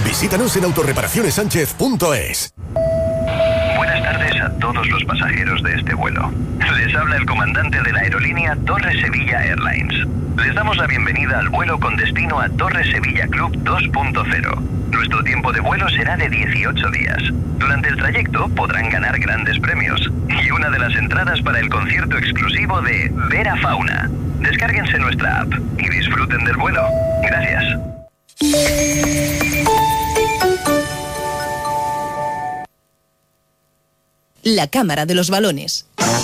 Visítanos en autorreparacionessánchez.es. Buenas tardes a todos los pasajeros de este vuelo. Les habla el comandante de la aerolínea Torre Sevilla Airlines. Les damos la bienvenida al vuelo con destino a Torre Sevilla Club 2.0. Nuestro tiempo de vuelo será de 18 días. Durante el trayecto podrán ganar grandes premios y una de las entradas para el concierto exclusivo de Vera Fauna. Descárguense nuestra app y disfruten del vuelo. Gracias. La Cámara de los Balones.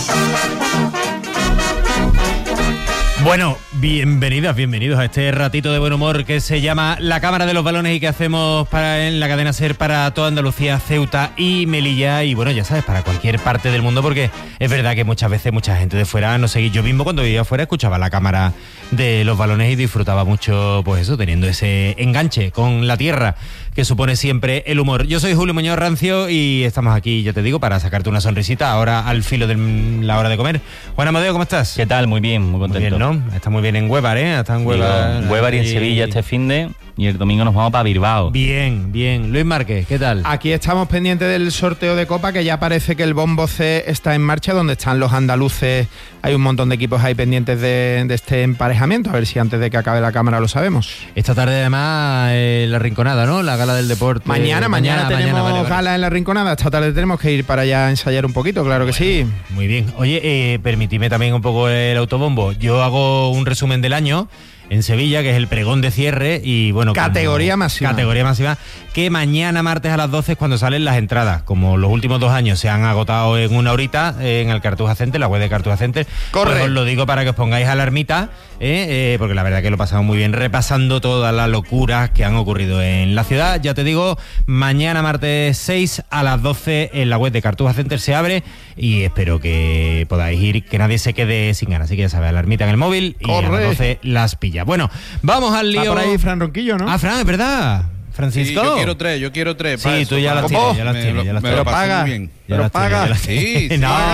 Bueno, bienvenidos a este ratito de buen humor que se llama La Cámara de los Balones y que hacemos en la cadena SER para toda Andalucía, Ceuta y Melilla. Y bueno, ya sabes, para cualquier parte del mundo, porque es verdad que muchas veces mucha gente de fuera no sé, yo mismo cuando vivía afuera escuchaba La Cámara de los Balones y disfrutaba mucho, pues eso, teniendo ese enganche con la tierra que supone siempre el humor. Yo soy Julio Muñoz Rancio y estamos aquí, ya te digo, para sacarte una sonrisita ahora al filo de la hora de comer. Juan Amadeo, ¿cómo estás? ¿Qué tal? Muy bien, muy contento. Muy bien, ¿no? Está muy bien en Huévar, ¿eh? Está en Huévar. Huévar y en Sevilla este finde, y el domingo nos vamos para Bilbao. Bien. Luis Márquez, ¿qué tal? Aquí estamos pendientes del sorteo de Copa, que ya parece que el Bombo C está en marcha, donde están los andaluces. Hay un montón de equipos ahí pendientes de este emparejamiento, a ver si antes de que acabe la cámara lo sabemos. Esta tarde además la Rinconada, ¿no? La gala del deporte. Mañana tenemos vale. Gala en la Rinconada. Esta tarde tenemos que ir para allá a ensayar un poquito, claro que sí. Muy bien. Oye, permitidme también un poco el autobombo. Yo hago un resumen del año en Sevilla, que es el pregón de cierre y bueno... Categoría máxima, que mañana martes a las 12 es cuando salen las entradas. Como los últimos 2 años se han agotado en una horita en el Cartuja Center, la web de Cartuja Center. Pues os lo digo para que os pongáis alarmita, porque la verdad que lo pasamos muy bien repasando todas las locuras que han ocurrido en la ciudad. Ya te digo, mañana martes 6 a las 12 en la web de Cartuja Center se abre y espero que podáis ir, que nadie se quede sin ganas. Así que ya sabes, alarmita en el móvil y a las 12 las pilla. Bueno, vamos al lío. Por ahí Fran Ronquillo, ¿no? Ah, Fran, es verdad. Francisco. Sí, yo quiero tres. Sí, tú ya las tienes. Pero paga. Pero paga. Sí.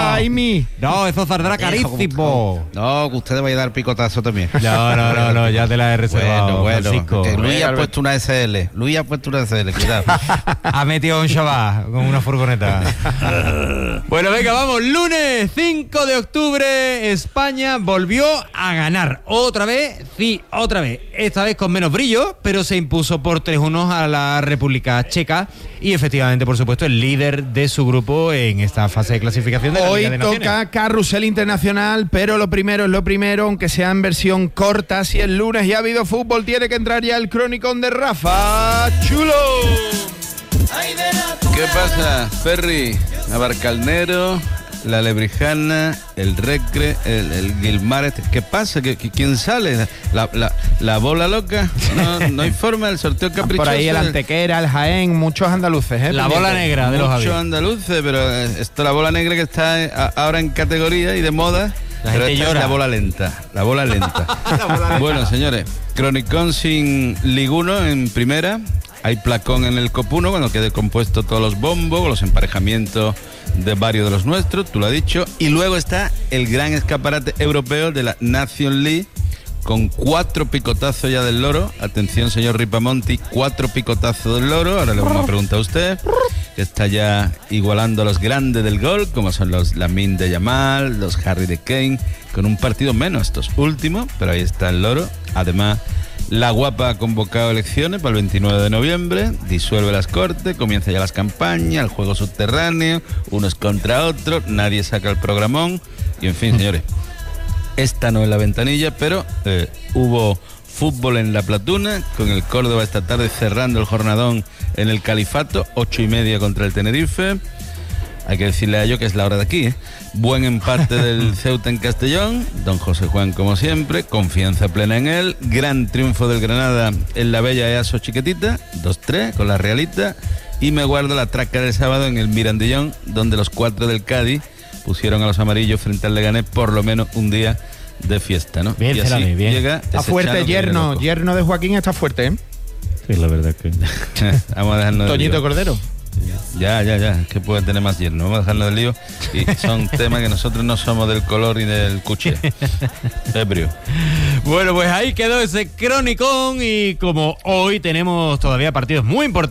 No, eso saldrá carísimo. No, que ustedes vayan a dar picotazo también. No, ya te la he reservado, Francisco. Luis ha puesto una SL. Cuidado. Ha metido un Shabbat con una furgoneta. Bueno, venga, vamos. Lunes 5 de octubre, España volvió a ganar. Otra vez. Esta vez con menos brillo, pero se impuso por 3-1 a la República Checa y efectivamente, por supuesto, el líder de su grupo en esta fase de clasificación de la Liga de Naciones. Hoy toca carrusel internacional, pero lo primero es lo primero, aunque sea en versión corta. Si es lunes y ha habido fútbol, tiene que entrar ya el cronicón de Rafa Chulo. ¿Qué pasa, Ferri? Navarcalnero, la Lebrijana, el Recre, el Guilmares. ¿Qué pasa? ¿Quién sale? ¿La bola loca? No hay forma del sorteo caprichoso. Por ahí el Antequera, el Jaén, muchos andaluces. La bola negra de los Javier. Muchos andaluces, pero esto la bola negra que está ahora en categoría y de moda. Pero esta es la bola lenta. Bueno, señores, cronicón sin Liguno en primera. Hay placón en el Copuno cuando quede compuesto todos los bombos, los emparejamientos de varios de los nuestros, tú lo has dicho. Y luego está el gran escaparate europeo de la Nation League con 4 picotazos ya del Loro. Atención, señor Ripamonti, 4 picotazos del Loro. Ahora le vamos a preguntar a usted, que está ya igualando a los grandes del gol, como son los Lamine de Yamal, los Harry de Kane, con un partido menos estos últimos, pero ahí está el Loro. Además, la Guapa ha convocado elecciones para el 29 de noviembre, disuelve las Cortes, comienza ya las campañas, el juego subterráneo, unos contra otros, nadie saca el programón, y en fin, señores, esta no es la ventanilla, pero hubo fútbol en La Platuna, con el Córdoba esta tarde cerrando el jornadón en el Califato, 8:30 contra el Tenerife. Hay que decirle a ello que es la hora de aquí, ¿eh? Buen empate del Ceuta en Castellón, don José Juan como siempre, confianza plena en él, gran triunfo del Granada en la bella EASO chiquitita, 2-3 con la Realita, y me guardo la traca del sábado en el Mirandillón, donde los 4 del Cádiz pusieron a los amarillos frente al Leganés por lo menos un día de fiesta, ¿no? Bien, y así bien. Llega está fuerte yerno de Joaquín, está fuerte, ¿eh? Sí, la verdad que... Vamos a dejarnos Toñito de Cordero. Ya, que puede tener más yerno. Vamos a dejarnos del lío. Y son temas que nosotros no somos del color ni del cuché. Ebrio. Bueno, pues ahí quedó ese cronicón y como hoy tenemos todavía partidos muy importantes.